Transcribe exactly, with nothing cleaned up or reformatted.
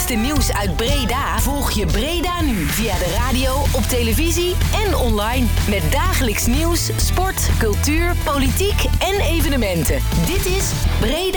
laatste nieuws uit Breda volg je Breda nu via de radio, op televisie en online. Met dagelijks nieuws, sport, cultuur, politiek en evenementen. Dit is Breda